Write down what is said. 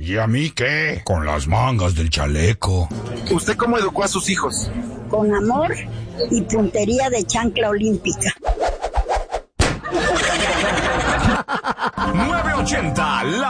¿Y a mí qué? Con las mangas del chaleco. ¿Usted cómo educó a sus hijos? Con amor y puntería de chancla olímpica. 980